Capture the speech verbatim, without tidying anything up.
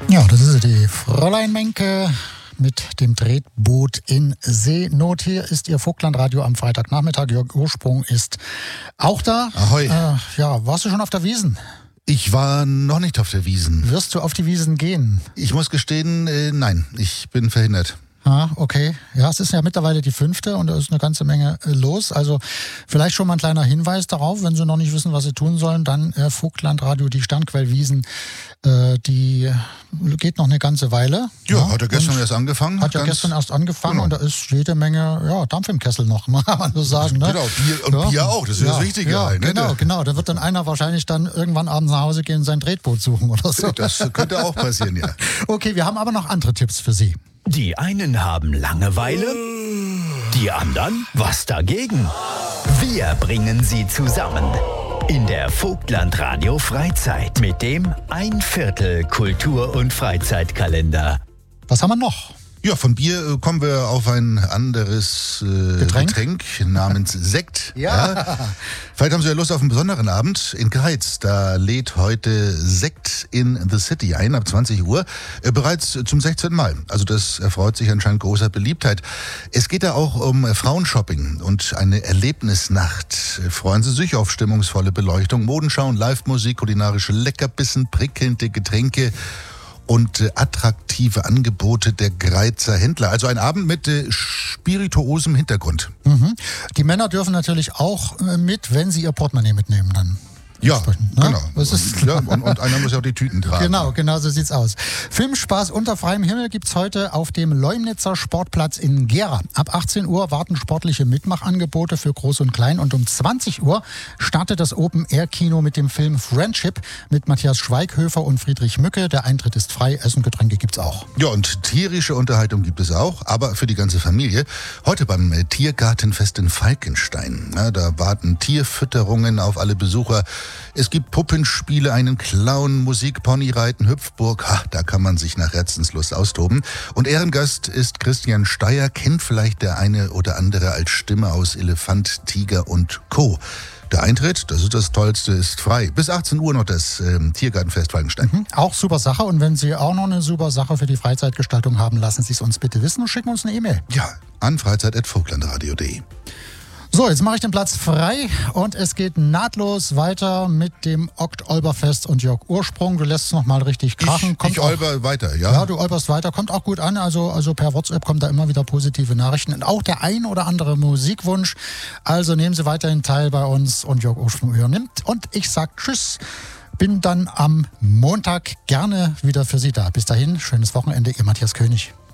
Ja, das ist die Fräulein Menke mit dem Tretboot in Seenot. Hier ist Ihr Vogtlandradio am Freitagnachmittag. Jörg Ursprung ist auch da. Ahoi. Äh, ja, warst du schon auf der Wiesn? Ich war noch nicht auf der Wiesn. Wirst du auf die Wiesn gehen? Ich muss gestehen, äh, nein, ich bin verhindert. Ah, okay. Ja, es ist ja mittlerweile die fünfte und da ist eine ganze Menge äh, los. Also vielleicht schon mal ein kleiner Hinweis darauf, wenn Sie noch nicht wissen, was Sie tun sollen, dann äh, Vogtlandradio, die Sternquellwiesn, äh, die geht noch eine ganze Weile. Ja, ja hat ja gestern erst angefangen. Hat ja Ganz gestern erst angefangen genau. Und da ist jede Menge ja, Dampf im Kessel noch, kann man so sagen. Ne? Genau, Bier, und ja. Bier auch, das ist ja, das Wichtige ja, halt. Ne? Genau, genau. Da wird dann einer wahrscheinlich dann irgendwann abends nach Hause gehen und sein Tretboot suchen oder so. Das könnte auch passieren, ja. Okay, wir haben aber noch andere Tipps für Sie. Die einen haben Langeweile, die anderen was dagegen. Wir bringen sie zusammen in der Vogtlandradio Freizeit mit dem Ein Viertel Kultur- und Freizeitkalender. Was haben wir noch? Ja, von Bier äh, kommen wir auf ein anderes äh, Getränk? Getränk namens Sekt. Ja. Vielleicht haben Sie ja Lust auf einen besonderen Abend in Greiz. Da lädt heute Sekt in the City ein, ab zwanzig Uhr, äh, bereits zum sechzehnten Mal. Also das erfreut sich anscheinend großer Beliebtheit. Es geht da auch um Frauenshopping und eine Erlebnisnacht. Freuen Sie sich auf stimmungsvolle Beleuchtung, Modenschauen, Live-Musik, kulinarische Leckerbissen, prickelnde Getränke und äh, attraktive Angebote der Greizer Händler. Also ein Abend mit äh, spirituosem Hintergrund. Mhm. Die Männer dürfen natürlich auch äh, mit, wenn sie ihr Portemonnaie mitnehmen dann. Ja, Ne? genau. Das ist und, ja, und, und einer muss ja auch die Tüten tragen. Genau, genau so sieht's aus. Filmspaß unter freiem Himmel gibt's heute auf dem Leumnitzer Sportplatz in Gera. Ab achtzehn Uhr warten sportliche Mitmachangebote für Groß und Klein und um zwanzig Uhr startet das Open-Air-Kino mit dem Film Friendship mit Matthias Schweighöfer und Friedrich Mücke. Der Eintritt ist frei, Essen, Getränke gibt's auch. Ja, und tierische Unterhaltung gibt es auch, aber für die ganze Familie. Heute beim äh, Tiergartenfest in Falkenstein. Ja, da warten Tierfütterungen auf alle Besucher. Es gibt Puppenspiele, einen Clown, Musik, Ponyreiten, Hüpfburg. Ha, da kann man sich nach Herzenslust austoben. Und Ehrengast ist Christian Steyer, kennt vielleicht der eine oder andere als Stimme aus Elefant, Tiger und Co. Der Eintritt, das ist das Tollste, ist frei. Bis achtzehn Uhr noch das ähm, Tiergartenfest Falkenstein. Mhm, auch super Sache. Und wenn Sie auch noch eine super Sache für die Freizeitgestaltung haben, lassen Sie es uns bitte wissen und schicken uns eine E-Mail. Ja, an freizeit at vogtlandradio punkt de. So, jetzt mache ich den Platz frei und es geht nahtlos weiter mit dem Okt-Olberfest und Jörg Ursprung. Du lässt es nochmal richtig krachen. Ich, kommt ich auch, olber weiter, ja. Ja, du olberst weiter, kommt auch gut an. Also, also per WhatsApp kommt da immer wieder positive Nachrichten und auch der ein oder andere Musikwunsch. Also nehmen Sie weiterhin teil bei uns und Jörg Ursprung übernimmt. Und ich sag Tschüss. Bin dann am Montag gerne wieder für Sie da. Bis dahin, schönes Wochenende, Ihr Matthias König.